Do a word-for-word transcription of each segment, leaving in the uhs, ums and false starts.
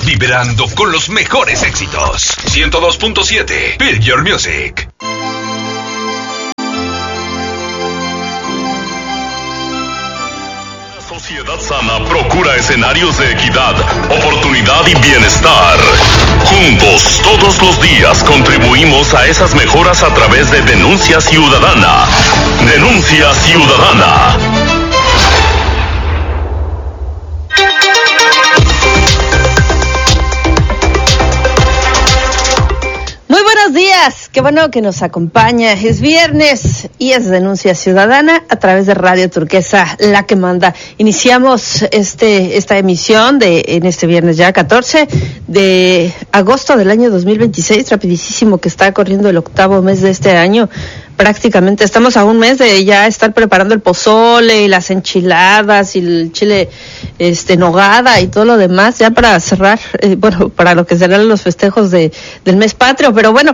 vibrando con los mejores éxitos. ciento dos punto siete, Feel Your Music. Sociedad sana procura escenarios de equidad, oportunidad y bienestar. Juntos, todos los días, contribuimos a esas mejoras a través de Denuncia Ciudadana. Denuncia Ciudadana. Muy buenos días, qué bueno que nos acompaña. Es viernes y es Denuncia Ciudadana a través de Radio Turquesa, la que manda. Iniciamos este esta emisión de en este viernes ya catorce de agosto del año dos mil veintiséis, rapidísimo que está corriendo el octavo mes de este año. Prácticamente estamos a un mes de ya estar preparando el pozole y las enchiladas y el chile este nogada y todo lo demás ya para cerrar, eh, bueno, para lo que serán los festejos de del mes patrio. Pero bueno,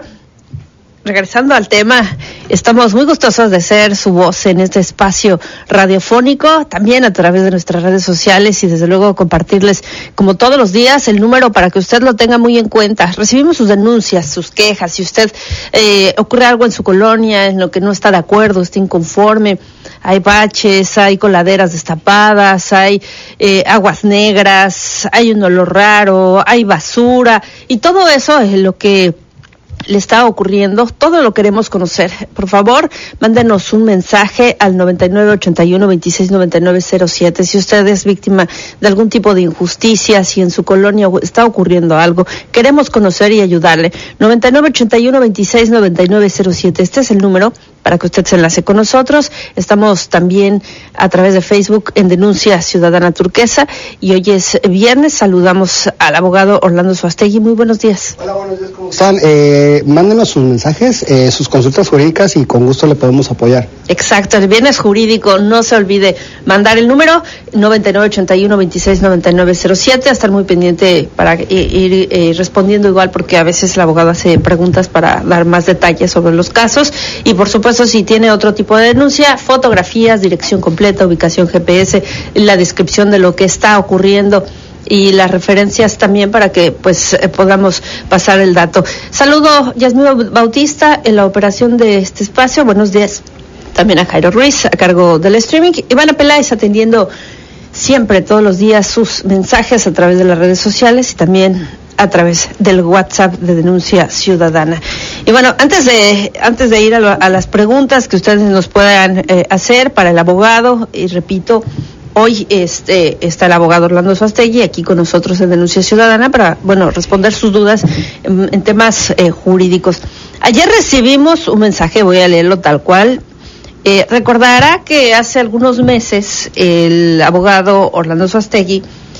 regresando al tema, estamos muy gustosos de ser su voz en este espacio radiofónico, también a través de nuestras redes sociales y desde luego compartirles, como todos los días, el número para que usted lo tenga muy en cuenta. Recibimos sus denuncias, sus quejas, si usted eh, ocurre algo en su colonia en lo que no está de acuerdo, está inconforme, hay baches, hay coladeras destapadas, hay eh, aguas negras, hay un olor raro, hay basura, y todo eso es lo que le está ocurriendo, todo lo queremos conocer. Por favor, mándenos un mensaje al noventa y nueve ochenta y uno veintiséis noventa y nueve cero siete si usted es víctima de algún tipo de injusticia, si en su colonia está ocurriendo algo, queremos conocer y ayudarle. noventa y nueve ochenta y uno veintiséis noventa y nueve cero siete, este es el número para que usted se enlace con nosotros. Estamos también a través de Facebook en Denuncia Ciudadana Turquesa y hoy es viernes. Saludamos al abogado Orlando Suastegui. Muy buenos días. Hola, buenos días, ¿cómo están? Eh, mándenos sus mensajes, eh, sus consultas jurídicas y con gusto le podemos apoyar. Exacto, el viernes jurídico, no se olvide mandar el número noventa y nueve ochenta y uno veintiséis noventa y nueve cero siete, a estar muy pendiente para ir, ir eh, respondiendo igual, porque a veces el abogado hace preguntas para dar más detalles sobre los casos. Y por supuesto, si tiene otro tipo de denuncia, fotografías, dirección completa, ubicación G P S, la descripción de lo que está ocurriendo y las referencias también para que pues eh, podamos pasar el dato. Saludo Yasmín Bautista en la operación de este espacio. Buenos días. También a Jairo Ruiz a cargo del streaming. Ivana Peláez atendiendo siempre, todos los días, sus mensajes a través de las redes sociales y también a través del WhatsApp de Denuncia Ciudadana. Y bueno, antes de antes de ir a, lo, a las preguntas que ustedes nos puedan eh, hacer para el abogado, y repito, hoy este está el abogado Orlando Suastegui aquí con nosotros en Denuncia Ciudadana para, bueno, responder sus dudas en, en temas eh, jurídicos. Ayer recibimos un mensaje, voy a leerlo tal cual. Eh, recordará que hace algunos meses el abogado Orlando Suastegui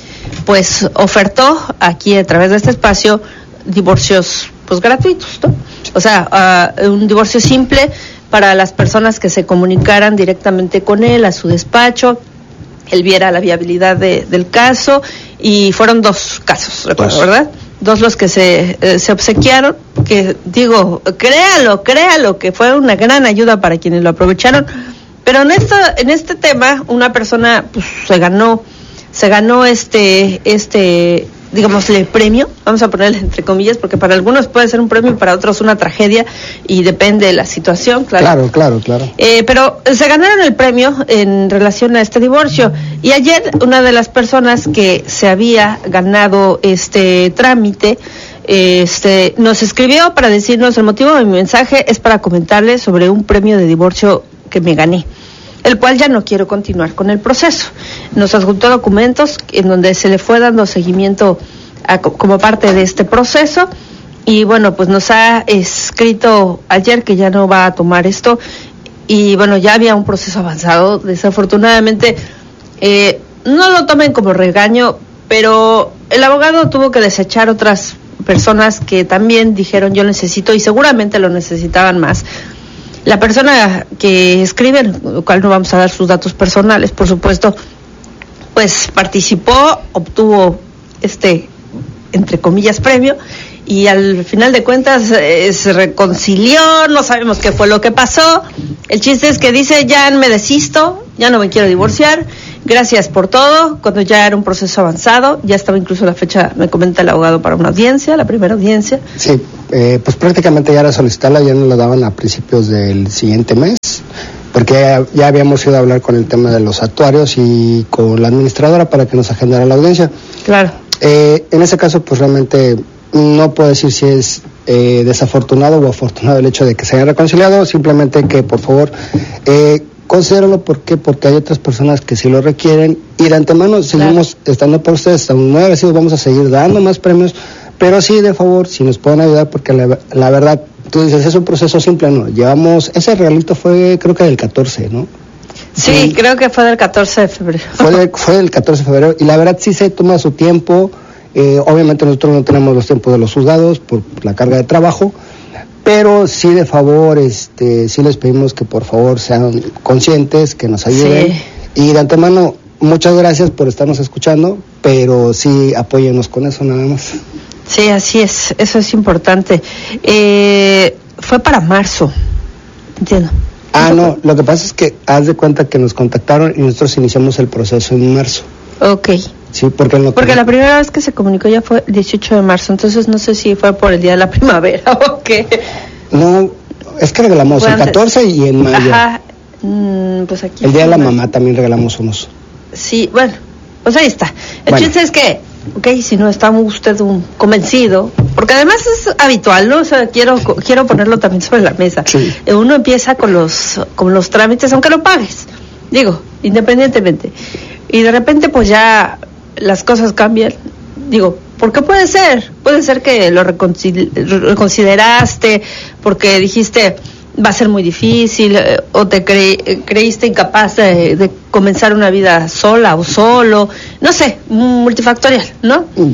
pues ofertó aquí a través de este espacio divorcios pues gratuitos, ¿no? O sea, uh, un divorcio simple para las personas que se comunicaran directamente con él a su despacho. Él viera la viabilidad de, del caso y fueron dos casos, recuerdo, pues, ¿verdad? Dos los que se eh, se obsequiaron, que digo, créalo, créalo, que fue una gran ayuda para quienes lo aprovecharon. Pero en esto, en este tema, una persona pues se ganó se ganó este, este, digámosle, premio, vamos a ponerle entre comillas, porque para algunos puede ser un premio y para otros una tragedia, y depende de la situación, claro. Claro, claro, claro. Eh, pero se ganaron el premio en relación a este divorcio, y ayer una de las personas que se había ganado este trámite, este, nos escribió para decirnos: el motivo de mi mensaje es para comentarles sobre un premio de divorcio que me gané, el cual ya no quiero continuar con el proceso. Nos adjuntó documentos en donde se le fue dando seguimiento a, como parte de este proceso, y bueno, pues nos ha escrito ayer que ya no va a tomar esto, y bueno, ya había un proceso avanzado. Desafortunadamente, eh, no lo tomen como regaño, pero el abogado tuvo que desechar otras personas que también dijeron yo necesito, y seguramente lo necesitaban más. La persona que escribe, lo cual no vamos a dar sus datos personales, por supuesto, pues participó, obtuvo este, entre comillas, premio, y al final de cuentas eh, se reconcilió, no sabemos qué fue lo que pasó. El chiste es que dice: ya me desisto, ya no me quiero divorciar, Gracias por todo. Cuando ya era un proceso avanzado, ya estaba incluso la fecha, me comenta el abogado, para una audiencia, la primera audiencia. Sí, eh, pues prácticamente ya era solicitarla, ya nos la daban a principios del siguiente mes, porque ya, ya habíamos ido a hablar con el tema de los actuarios y con la administradora para que nos agendara la audiencia. Claro. Eh, en ese caso, pues realmente no puedo decir si es eh, desafortunado o afortunado el hecho de que se hayan reconciliado, simplemente que por favor eh, considéralo. ¿Por qué? Porque hay otras personas que sí lo requieren y de antemano seguimos claro. estando por ustedes, aún no agradecidos, vamos a seguir dando más premios, pero sí, de favor, si nos pueden ayudar, porque la, la verdad, tú dices, es un proceso simple, ¿no? Llevamos, ese regalito fue creo que del catorce, ¿no? Sí, y creo que fue del catorce de febrero. Fue, de, fue del catorce de febrero y la verdad sí se toma su tiempo. Eh, obviamente nosotros no tenemos los tiempos de los juzgados por la carga de trabajo, pero sí de favor, este, sí les pedimos que por favor sean conscientes, que nos ayuden. Sí. Y de antemano, muchas gracias por estarnos escuchando, pero sí apóyennos con eso nada más. Sí, así es, eso es importante. Eh, fue para marzo, entiendo. Ah, no, lo que pasa es que haz de cuenta que nos contactaron y nosotros iniciamos el proceso en marzo. Ok. Sí, porque no Porque la primera vez que se comunicó ya fue el dieciocho de marzo, entonces no sé si fue por el día de la primavera o qué. No, es que regalamos el catorce y en mayo. Ajá, mm, pues aquí. El día de la mamá también regalamos unos. Sí, bueno, pues ahí está. El bueno. chiste es que, ok, si no está usted un convencido, porque además es habitual, ¿no? O sea, quiero quiero ponerlo también sobre la mesa. Sí. Uno empieza con los con los trámites, aunque lo pagues, digo, independientemente. Y de repente, pues ya las cosas cambian. Digo, ¿por qué puede ser? Puede ser que lo reconcil- reconsideraste, porque dijiste va a ser muy difícil, eh, o te cre- creíste incapaz de, de comenzar una vida sola o solo, no sé, multifactorial, ¿no? Mm.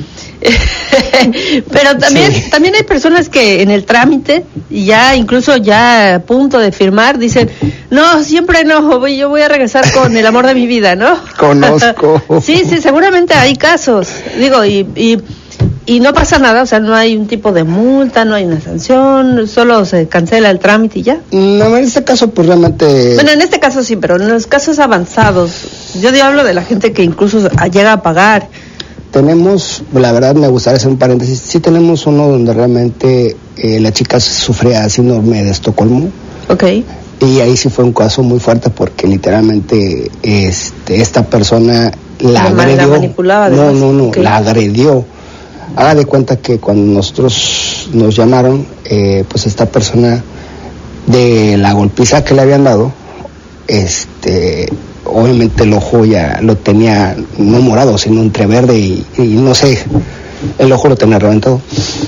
Pero también sí. también hay personas que en el trámite, y ya incluso ya a punto de firmar, dicen, no, siempre no, yo voy a regresar con el amor de mi vida, ¿no? Conozco. Sí, sí, seguramente hay casos, digo, y... y Y no pasa nada, o sea, no hay un tipo de multa, no hay una sanción, solo se cancela el trámite y ya. No, en este caso, pues realmente... Bueno, en este caso sí, pero en los casos avanzados, yo hablo de la gente que incluso llega a pagar. Tenemos, la verdad me gustaría hacer un paréntesis, sí tenemos uno donde realmente eh, la chica sufría síndrome de Estocolmo. Ok. Y ahí sí fue un caso muy fuerte porque literalmente este, esta persona la agredió. La manipulaba. No, no, no, okay. la agredió. Haga de cuenta que cuando nosotros nos llamaron, eh, pues esta persona de la golpiza que le habían dado, este, obviamente el ojo ya lo tenía no morado, sino entre verde y, y no sé, el ojo lo tenía reventado.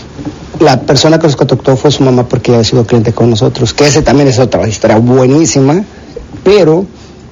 La persona que nos contactó fue su mamá porque había sido cliente con nosotros, que ese también es otra historia buenísima, pero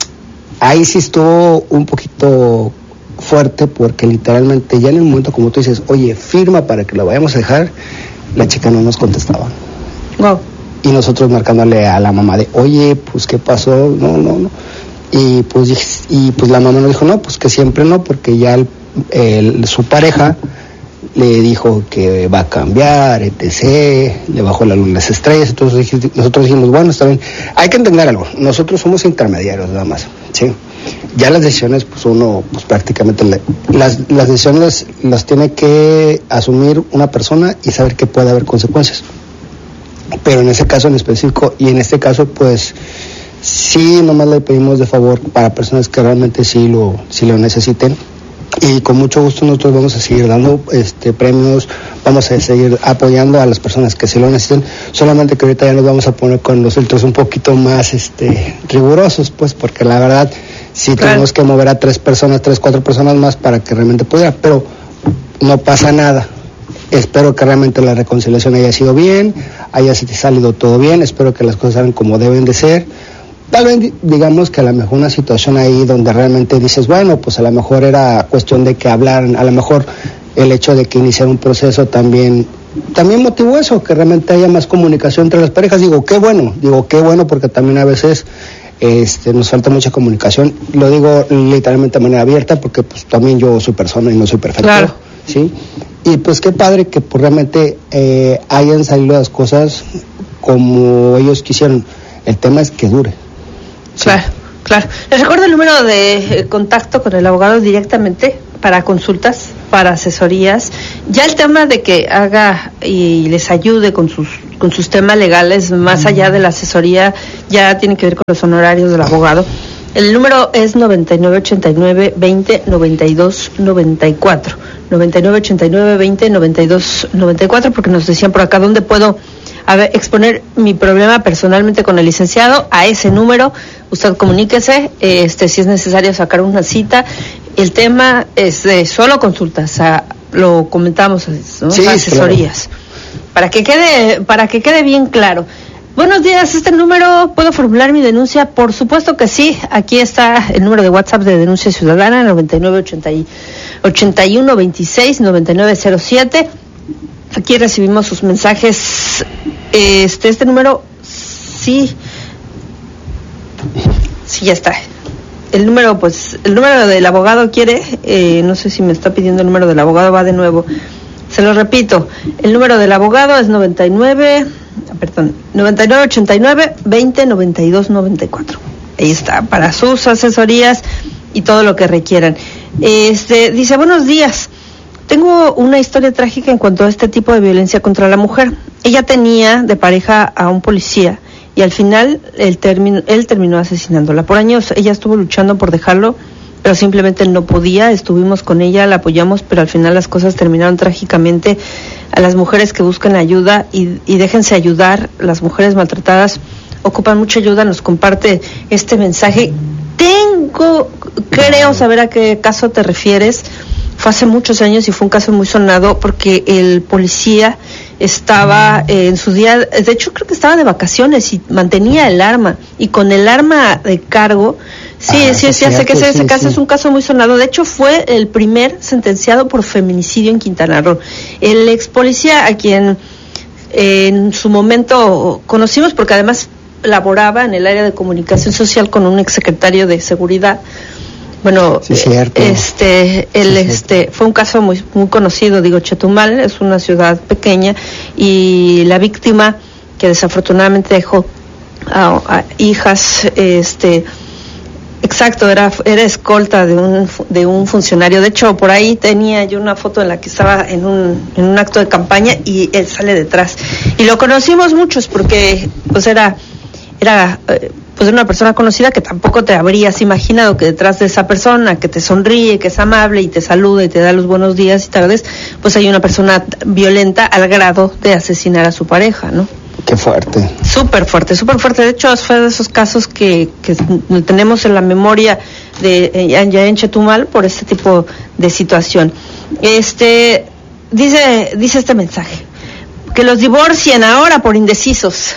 ahí sí estuvo un poquito fuerte porque literalmente ya en el momento como tú dices, oye, firma para que la vayamos a dejar, la chica no nos contestaba. Wow. Y nosotros marcándole a la mamá de, oye, pues qué pasó, no, no, no. Y pues y pues la mamá nos dijo, no, pues que siempre no, porque ya el, el, su pareja le dijo que va a cambiar, etcétera, le bajó la luna las estrellas, entonces nosotros dijimos, bueno, está bien, hay que entender algo, nosotros somos intermediarios nada más, ¿sí? Ya las decisiones, pues uno, pues prácticamente, le, las, las decisiones las tiene que asumir una persona y saber que puede haber consecuencias. Pero en ese caso en específico, y en este caso, pues, sí, nomás le pedimos de favor para personas que realmente sí lo, sí lo necesiten. Y con mucho gusto nosotros vamos a seguir dando este premios, vamos a seguir apoyando a las personas que sí lo necesiten, solamente que ahorita ya nos vamos a poner con los filtros un poquito más este rigurosos, pues, porque la verdad sí claro. tenemos que mover a tres personas, tres, cuatro personas más para que realmente pudiera, pero no pasa nada. Espero que realmente la reconciliación haya sido bien, haya salido todo bien, espero que las cosas salgan como deben de ser. Tal vez digamos que a lo mejor una situación ahí donde realmente dices, bueno, pues a lo mejor era cuestión de que hablaran, a lo mejor el hecho de que iniciara un proceso también, también motivó eso, que realmente haya más comunicación entre las parejas. Digo, qué bueno, digo, qué bueno, porque también a veces este, nos falta mucha comunicación. Lo digo literalmente de manera abierta, porque pues también yo soy persona y no soy perfecto. Claro. ¿Sí? Y pues qué padre que pues realmente eh, hayan salido las cosas como ellos quisieron. El tema es que dure. Claro, Claro. Les recuerdo el número de eh, contacto con el abogado directamente para consultas, para asesorías. Ya el tema de que haga y les ayude con sus con sus temas legales, más allá de la asesoría, ya tiene que ver con los honorarios del abogado. El número es noventa y nueve ochenta y nueve veinte noventa y dos noventa y cuatro. noventa y nueve ochenta y nueve veinte noventa y dos noventa y cuatro, porque nos decían por acá dónde puedo a ver, exponer mi problema personalmente con el licenciado. A ese número usted comuníquese, este si es necesario sacar una cita. El tema es de solo consultas, o sea, lo comentamos, ¿no? Sí, asesorías, claro. para que quede para que quede bien claro. Buenos días, este número, ¿puedo formular mi denuncia? Por supuesto que sí. Aquí está el número de WhatsApp de Denuncia Ciudadana, noventa y nueve ochenta y uno veintiséis noventa y nueve cero siete. Aquí recibimos sus mensajes. Este, este número, sí, sí, ya está. El número, pues, el número del abogado quiere, eh, no sé si me está pidiendo el número del abogado, va de nuevo. Se lo repito, el número del abogado es noventa y nueve, perdón, noventa y nueve ochenta y nueve veinte noventa y dos noventa y cuatro. Ahí está, para sus asesorías y todo lo que requieran. Este, dice, buenos días. Tengo una historia trágica en cuanto a este tipo de violencia contra la mujer. Ella tenía de pareja a un policía y al final él, terminó, él terminó asesinándola. Por años ella estuvo luchando por dejarlo, pero simplemente no podía. Estuvimos con ella, la apoyamos, pero al final las cosas terminaron trágicamente. A las mujeres que buscan ayuda y, y déjense ayudar, las mujeres maltratadas ocupan mucha ayuda. Nos comparte este mensaje. Tengo, creo saber a qué caso te refieres. Fue hace muchos años y fue un caso muy sonado porque el policía estaba eh, en su día, de hecho creo que estaba de vacaciones y mantenía el arma, y con el arma de cargo, sí, ah, sí, sí, sé que ese, ese sí, caso sí. Es un caso muy sonado. De hecho fue el primer sentenciado por feminicidio en Quintana Roo. El ex policía, a quien eh, en su momento conocimos porque además laboraba en el área de comunicación social con un exsecretario de seguridad. Bueno, sí, este, el, sí, este, fue un caso muy, muy conocido. Digo, Chetumal es una ciudad pequeña y la víctima, que desafortunadamente dejó a, a hijas, este, exacto, era, era escolta de un, de un funcionario. De hecho, por ahí tenía yo una foto en la que estaba en un, en un acto de campaña y él sale detrás. Y lo conocimos muchos porque, pues era, era, eh, pues una persona conocida que tampoco te habrías imaginado que detrás de esa persona que te sonríe, que es amable y te saluda y te da los buenos días y tardes, pues hay una persona violenta al grado de asesinar a su pareja, ¿no? Qué fuerte. Súper fuerte, súper fuerte. De hecho, fue de esos casos que, que tenemos en la memoria de ya en Chetumal por este tipo de situación. Este, dice, dice este mensaje. Que los divorcien ahora por indecisos.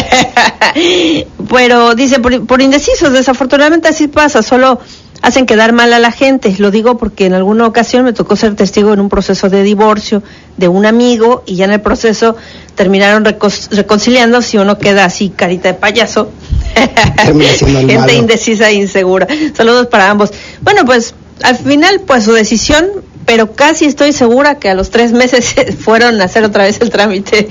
Pero dice, por, por indecisos, desafortunadamente así pasa, solo hacen quedar mal a la gente. Lo digo porque en alguna ocasión me tocó ser testigo en un proceso de divorcio de un amigo y ya en el proceso terminaron recon- reconciliando, si uno queda así carita de payaso. Gente malo. Indecisa e insegura. Saludos para ambos. Bueno, pues al final pues su decisión, pero casi estoy segura que a los tres meses fueron a hacer otra vez el trámite.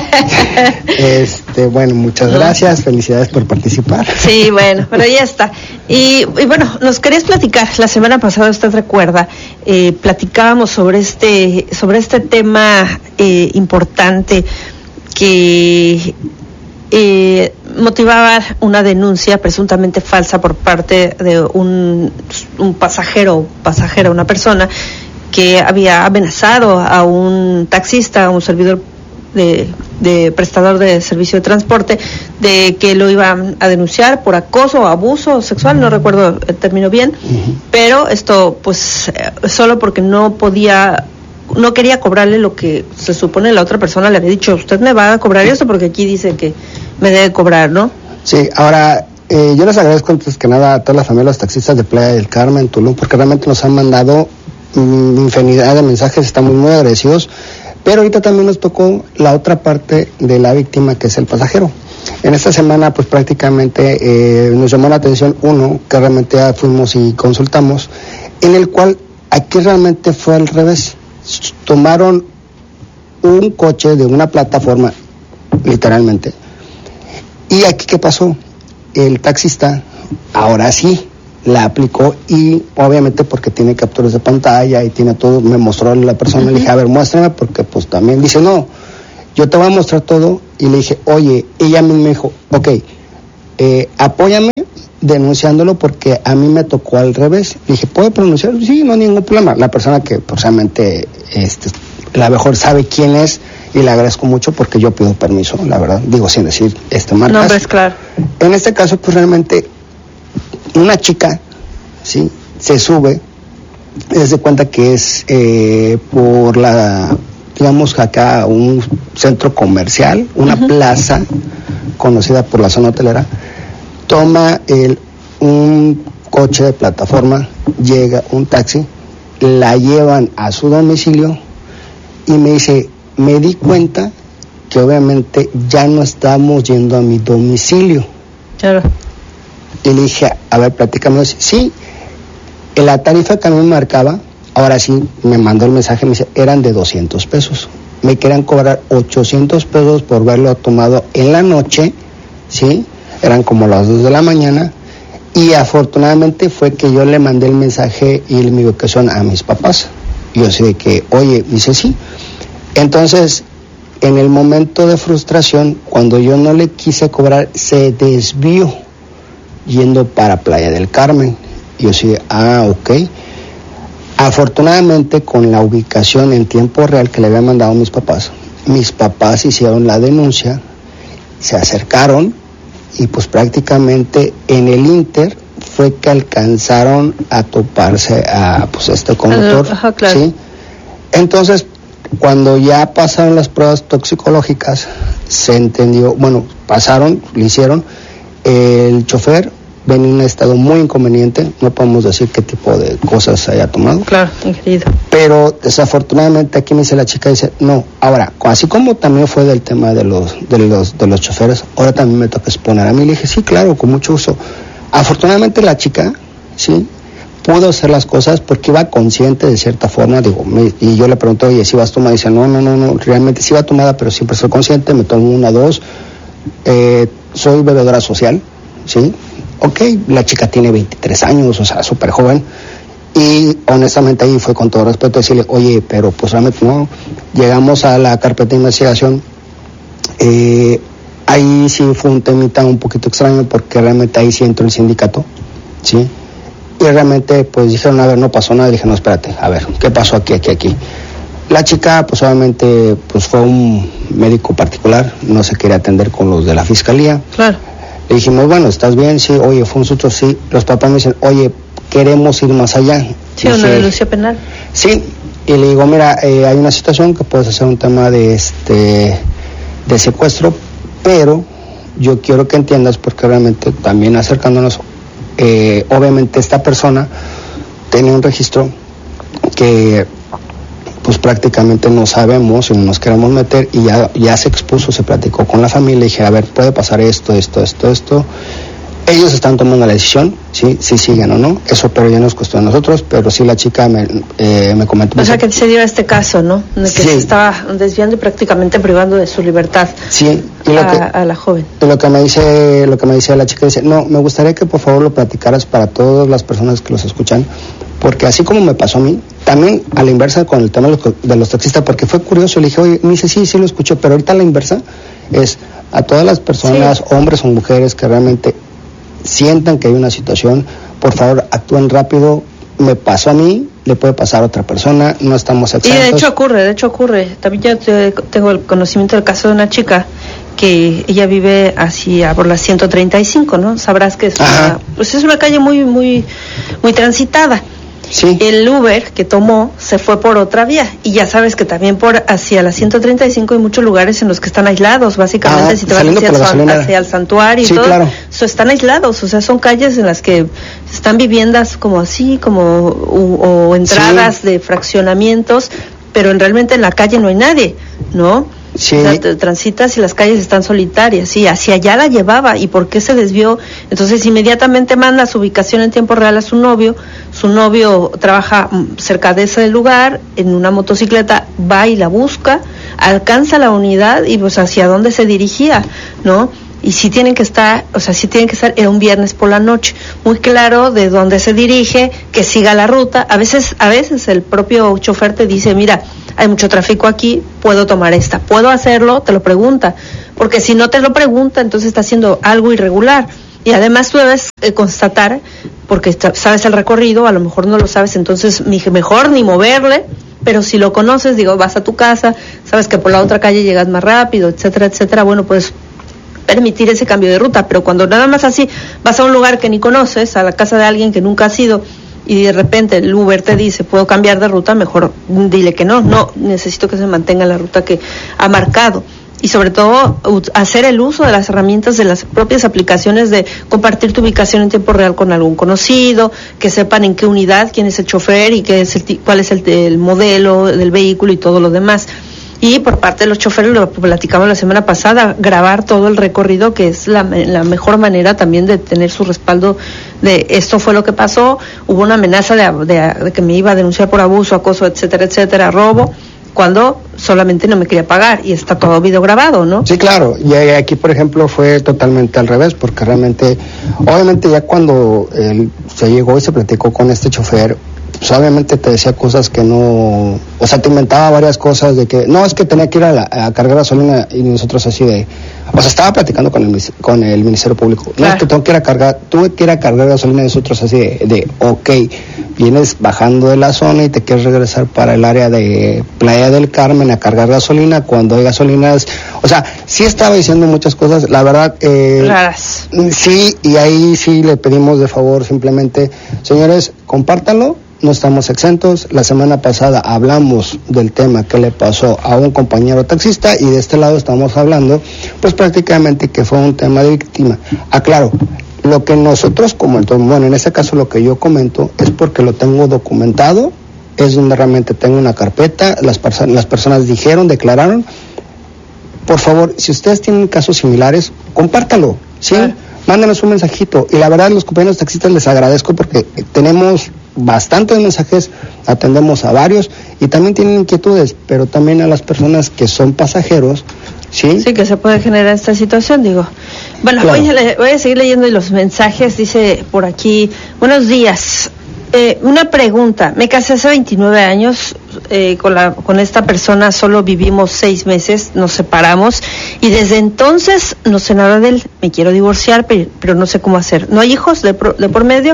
Este, bueno, muchas gracias, felicidades por participar. Sí, bueno, pero ya está. Y, y bueno, nos querías platicar, la semana pasada, usted recuerda, eh, platicábamos sobre este, sobre este tema eh, importante que eh, motivaba una denuncia presuntamente falsa por parte de un, un pasajero, pasajera, una persona que había amenazado a un taxista, a un servidor de, de prestador de servicio de transporte, de que lo iban a denunciar por acoso o abuso sexual, no recuerdo el término bien, uh-huh. Pero esto pues solo porque no podía, no quería cobrarle lo que se supone la otra persona le había dicho, usted me va a cobrar esto porque aquí dice que me debe cobrar, ¿no? Sí, ahora eh, yo les agradezco antes que nada a toda la familia de los taxistas de Playa del Carmen, Tulum, porque realmente nos han mandado infinidad de mensajes, estamos muy agradecidos, pero ahorita también nos tocó la otra parte de la víctima, que es el pasajero. En esta semana pues prácticamente eh, nos llamó la atención uno, que realmente ya fuimos y consultamos, en el cual aquí realmente fue al revés. Tomaron un coche de una plataforma, literalmente, y aquí ¿qué pasó? El taxista ahora sí, la aplicó y obviamente porque tiene capturas de pantalla y tiene todo, me mostró a la persona, uh-huh. Le dije, a ver, muéstrame, porque pues también dice, no, yo te voy a mostrar todo, y le dije, oye, ella me dijo, ok, eh, apóyame denunciándolo porque a mí me tocó al revés. Le dije, ¿puede pronunciar? Sí, no hay ningún problema. La persona que pues realmente este, la mejor sabe quién es, y le agradezco mucho porque yo pido permiso, la verdad, digo sin decir este marcas. No, pues claro. En este caso, pues realmente una chica, ¿sí? Se sube, se da cuenta que es eh, por la, digamos acá, un centro comercial, una uh-huh. plaza conocida por la zona hotelera, toma el, un coche de plataforma, llega un taxi, la llevan a su domicilio y me dice, me di cuenta que obviamente ya no estamos yendo a mi domicilio. Claro. Y le dije, a ver, platícame. Sí, la tarifa que a mí me marcaba, ahora sí, me mandó el mensaje, me dice, eran de doscientos pesos. Me querían cobrar ochocientos pesos por verlo tomado en la noche, ¿sí? Eran como las dos de la mañana, y afortunadamente fue que yo le mandé el mensaje y mi ubicación a mis papás. Y yo sé de que, oye, dice sí. Entonces, en el momento de frustración, cuando yo no le quise cobrar, se desvió yendo para Playa del Carmen. Y yo sí, ah, ok. Afortunadamente, con la ubicación en tiempo real que le habían mandado a mis papás, mis papás hicieron la denuncia, se acercaron, y pues prácticamente en el Inter fue que alcanzaron a toparse a pues este conductor. Ajá, claro. ¿Sí? Entonces, cuando ya pasaron las pruebas toxicológicas, se entendió, bueno, pasaron, le hicieron, el chofer venía en un estado muy inconveniente, no podemos decir qué tipo de cosas haya tomado. Claro, ingerido. Pero desafortunadamente aquí me dice la chica, dice, no, ahora, así como también fue del tema de los, de los, de los choferes, ahora también me toca exponer a mí. Le dije, sí, claro, con mucho gusto. Afortunadamente la chica, sí, pudo hacer las cosas porque iba consciente de cierta forma, digo, me, y yo le pregunto, oye, ¿si vas tomada? Dice, no, no, no, no, realmente sí iba tomada, pero siempre soy consciente, me tomo una, dos, eh, soy bebedora social, ¿sí? Ok, la chica tiene veintitrés años, o sea, súper joven, y honestamente ahí fue con todo respeto decirle, oye, pero pues realmente no. Llegamos a la carpeta de investigación, eh, ahí sí fue un temita un poquito extraño porque realmente ahí sí entró el sindicato, ¿sí? Y realmente pues dijeron, a ver, no pasó nada. Y dije, no, espérate, a ver, ¿qué pasó aquí, aquí, aquí? La chica pues obviamente pues fue un médico particular, no se quería atender con los de la fiscalía. Claro. Le dijimos, bueno, ¿estás bien? Sí. Oye, fue un susto, sí. Los papás me dicen, oye, queremos ir más allá. Sí, una denuncia penal. Sí, y le digo, mira, eh, hay una situación que puedes hacer un tema de este de secuestro, pero yo quiero que entiendas, porque realmente también acercándonos, eh, obviamente esta persona tenía un registro que pues prácticamente no sabemos y no nos queremos meter, y ya, ya se expuso, se platicó con la familia, y dije, a ver, puede pasar esto, esto, esto, esto. Ellos están tomando la decisión, sí, si siguen o no, eso pero ya no es cuestión de nosotros, pero sí la chica me, eh, me comentó. O sea que se dio este caso, ¿no? De que sí. Se estaba desviando y prácticamente privando de su libertad. Sí, y lo a, que, a la joven. Y lo que me dice, lo que me dice la chica, dice, no, me gustaría que por favor lo platicaras para todas las personas que los escuchan, porque así como me pasó a mí, también a la inversa con el tema de los, de los taxistas, porque fue curioso, le dije, oye, me dice, sí, sí lo escucho, pero ahorita la inversa es a todas las personas, sí, hombres o mujeres que realmente sientan que hay una situación, por favor actúen rápido. Me pasó a mí, le puede pasar a otra persona, no estamos exentos. Y de hecho ocurre, de hecho ocurre. También yo tengo el conocimiento del caso de una chica que ella vive hacia por la ciento treinta y cinco, ¿no? Sabrás que es una, pues es una calle muy muy muy transitada. Sí. El Uber que tomó se fue por otra vía, y ya sabes que también por hacia la ciento treinta y cinco hay muchos lugares en los que están aislados, básicamente. Ah, si te vas hacia, el, hacia el santuario y sí, todo, claro. So, están aislados, o sea, son calles en las que están viviendas como así, como o, o entradas sí. de fraccionamientos, pero en, realmente en la calle no hay nadie, ¿no? Sí. O sea, te transitas y las calles están solitarias, sí, hacia allá la llevaba. ¿Y por qué se desvió? Entonces inmediatamente manda su ubicación en tiempo real a su novio. Su novio trabaja cerca de ese lugar, en una motocicleta, va y la busca, alcanza la unidad y pues hacia dónde se dirigía, ¿no? y sí tienen que estar, o sea, sí tienen que estar en un viernes por la noche, muy claro de dónde se dirige, que siga la ruta. A veces, a veces el propio chofer te dice, mira, hay mucho tráfico aquí, puedo tomar esta, puedo hacerlo, te lo pregunta, porque si no te lo pregunta, entonces está haciendo algo irregular. Y además tú debes eh, constatar, porque sabes el recorrido, a lo mejor no lo sabes, entonces mejor ni moverle, pero si lo conoces, digo, vas a tu casa, sabes que por la otra calle llegas más rápido, etcétera, etcétera, bueno, puedes permitir ese cambio de ruta, pero cuando nada más así vas a un lugar que ni conoces, a la casa de alguien que nunca has ido, y de repente el Uber te dice, puedo cambiar de ruta, mejor dile que no, no, necesito que se mantenga la ruta que ha marcado. Y sobre todo hacer el uso de las herramientas de las propias aplicaciones de compartir tu ubicación en tiempo real con algún conocido, que sepan en qué unidad, quién es el chofer y qué es el, cuál es el, el modelo del vehículo y todo lo demás. Y por parte de los choferes, lo platicamos la semana pasada, grabar todo el recorrido, que es la, la mejor manera también de tener su respaldo de esto fue lo que pasó, hubo una amenaza de, de, de que me iba a denunciar por abuso, acoso, etcétera, etcétera, robo, cuando solamente no me quería pagar y está todo video grabado, ¿no? Sí, claro, y aquí por ejemplo fue totalmente al revés, porque realmente, obviamente ya cuando él se llegó y se platicó con este chofer, pues obviamente te decía cosas que no, o sea, te inventaba varias cosas de que, no, es que tenía que ir a, la, a cargar gasolina y nosotros así de, o sea, estaba platicando con el, con el Ministerio Público, no, claro. Es que tengo que ir a cargar, tuve que ir a cargar gasolina y nosotros así de, de, ok, vienes bajando de la zona y te quieres regresar para el área de Playa del Carmen a cargar gasolina cuando hay gasolinas, o sea, sí estaba diciendo muchas cosas, la verdad, eh, raras. Sí, y ahí sí le pedimos de favor simplemente, señores, compártanlo. No estamos exentos. La semana pasada hablamos del tema que le pasó a un compañero taxista y de este lado estamos hablando, pues prácticamente que fue un tema de víctima. Aclaro, lo que nosotros comentamos, bueno, en este caso lo que yo comento es porque lo tengo documentado, es donde realmente tengo una carpeta, las, perso- las personas dijeron, declararon. Por favor, si ustedes tienen casos similares, compártalo, ¿sí? Ah. Mándenos un mensajito. Y la verdad, los compañeros taxistas les agradezco porque tenemos bastantes mensajes, atendemos a varios y también tienen inquietudes, pero también a las personas que son pasajeros, ¿sí? Sí, que se puede generar esta situación, digo. Bueno, claro. voy, a, voy a seguir leyendo los mensajes, dice por aquí, buenos días, eh, una pregunta, me casé hace veintinueve años, eh, con, la, con esta persona solo vivimos seis meses, nos separamos y desde entonces no sé nada de él, me quiero divorciar, pero, pero no sé cómo hacer, no hay hijos de, pro, de por medio.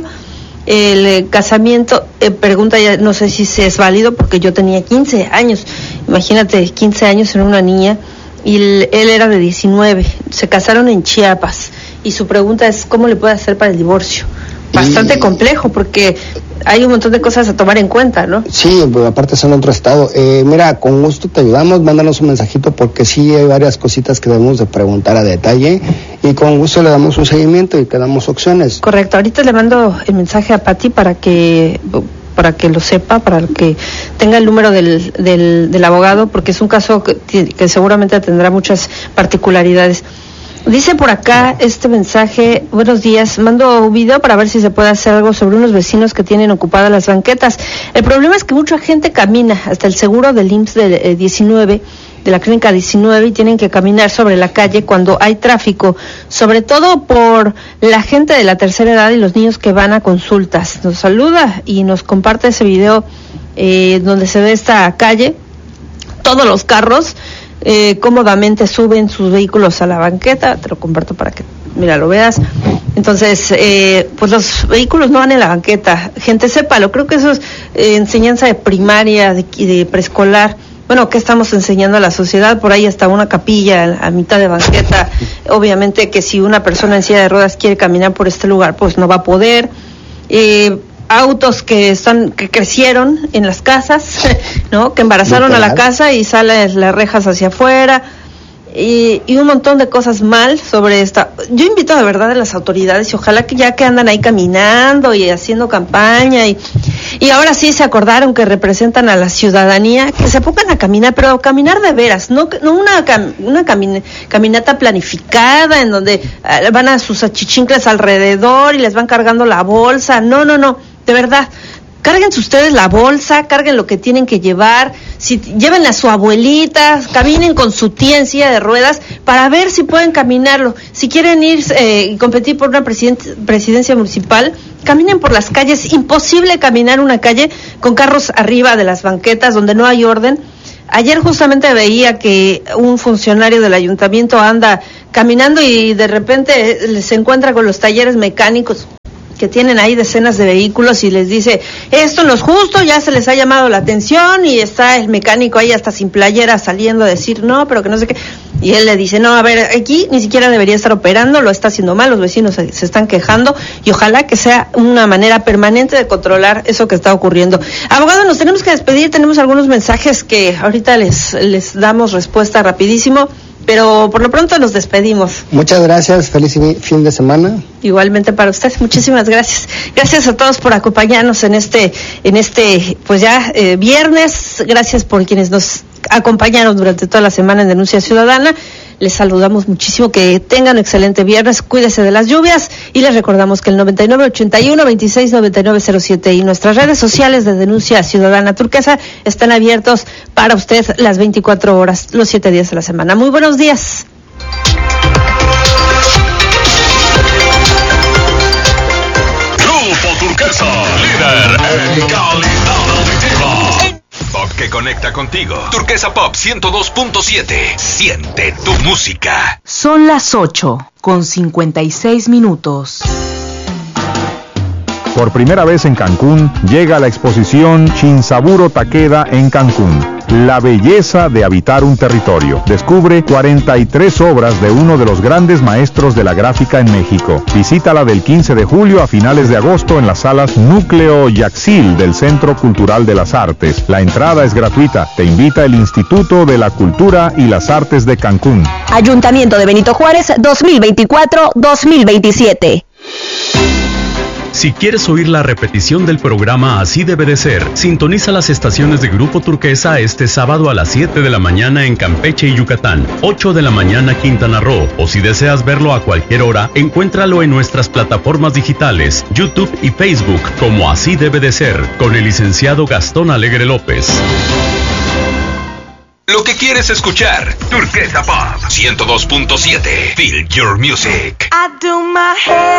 El eh, casamiento, eh, pregunta ya, no sé si es válido porque yo tenía quince años, imagínate, quince años en una niña y el, él era de diecinueve, se casaron en Chiapas y su pregunta es ¿cómo le puede hacer para el divorcio? Bastante y... complejo porque hay un montón de cosas a tomar en cuenta, ¿no? Sí, pues, aparte es en otro estado. Eh, mira, con gusto te ayudamos, mándanos un mensajito porque sí hay varias cositas que debemos de preguntar a detalle y con gusto le damos un seguimiento y te damos opciones. Correcto, ahorita le mando el mensaje a Pati para que para que lo sepa, para que tenga el número del, del, del abogado, porque es un caso que, que seguramente tendrá muchas particularidades. Dice por acá este mensaje, buenos días, mando un video para ver si se puede hacer algo sobre unos vecinos que tienen ocupadas las banquetas. El problema es que mucha gente camina hasta el seguro del I M S S de eh, diecinueve, de la clínica diecinueve, y tienen que caminar sobre la calle cuando hay tráfico, sobre todo por la gente de la tercera edad y los niños que van a consultas. Nos saluda y nos comparte ese video eh, donde se ve esta calle, todos los carros Eh, cómodamente suben sus vehículos a la banqueta, te lo comparto para que, mira, lo veas. Entonces, eh, pues los vehículos no van en la banqueta, gente, sépalo, creo que eso es eh, enseñanza de primaria, de, de preescolar. Bueno, ¿qué estamos enseñando a la sociedad? Por ahí está una capilla a, a mitad de banqueta, obviamente que si una persona en silla de ruedas quiere caminar por este lugar, pues no va a poder. Eh, autos que están que crecieron en las casas, ¿no? Que embarazaron a la casa y salen las rejas hacia afuera y, y un montón de cosas mal sobre esta. Yo invito de verdad a las autoridades y ojalá que ya que andan ahí caminando y haciendo campaña y y ahora sí se acordaron que representan a la ciudadanía, que se pongan a caminar, pero caminar de veras, no no una cam, una camine, caminata planificada en donde uh, van a sus achichincles alrededor y les van cargando la bolsa, no, no, no. De verdad, Cárguense ustedes la bolsa, carguen lo que tienen que llevar, si lleven a su abuelita, caminen con su tía en silla de ruedas para ver si pueden caminarlo. Si quieren ir eh, y competir por una presidencia municipal, caminen por las calles. Imposible caminar una calle con carros arriba de las banquetas donde no hay orden. Ayer justamente veía que un funcionario del ayuntamiento anda caminando y de repente se encuentra con los talleres mecánicos que tienen ahí decenas de vehículos y les dice, esto no es justo, ya se les ha llamado la atención, y está el mecánico ahí hasta sin playera saliendo a decir no, pero que no sé qué, y él le dice, no, a ver, aquí ni siquiera debería estar operando, lo está haciendo mal, los vecinos se, se están quejando, y ojalá que sea una manera permanente de controlar eso que está ocurriendo. Abogado, nos tenemos que despedir, tenemos algunos mensajes que ahorita les, les damos respuesta rapidísimo, pero por lo pronto nos despedimos. Muchas gracias, feliz fin de semana. Igualmente para usted, muchísimas gracias. Gracias a todos por acompañarnos en este, en este, pues ya eh, viernes. Gracias por quienes nos acompañaron durante toda la semana en Denuncia Ciudadana. Les saludamos muchísimo, que tengan un excelente viernes, cuídese de las lluvias y les recordamos que el noventa y nueve ochenta y uno veintiséis noventa y nueve cero siete y nuestras redes sociales de Denuncia Ciudadana Turquesa están abiertos para usted las veinticuatro horas, los siete días de la semana. Muy buenos días. Grupo Turquesa, líder en calidad auditiva. Pop que conecta contigo. Turquesa Pop ciento dos punto siete. Siente tu música. Son las ocho con cincuenta y seis minutos. Por primera vez en Cancún, llega la exposición Shinsaburo Takeda en Cancún. La belleza de habitar un territorio. Descubre cuarenta y tres obras de uno de los grandes maestros de la gráfica en México. Visítala del quince de julio a finales de agosto en las salas Núcleo Yaxil del Centro Cultural de las Artes. La entrada es gratuita. Te invita el Instituto de la Cultura y las Artes de Cancún. Ayuntamiento de Benito Juárez dos mil veinticuatro dos mil veintisiete. Si quieres oír la repetición del programa Así Debe de Ser, sintoniza las estaciones de Grupo Turquesa este sábado a las siete de la mañana en Campeche y Yucatán, ocho de la mañana Quintana Roo, o si deseas verlo a cualquier hora, encuéntralo en nuestras plataformas digitales, YouTube y Facebook, como Así Debe de Ser, con el licenciado Gastón Alegre López. Lo que quieres escuchar, Turquesa Pop ciento dos punto siete. Feel your music. I do my hair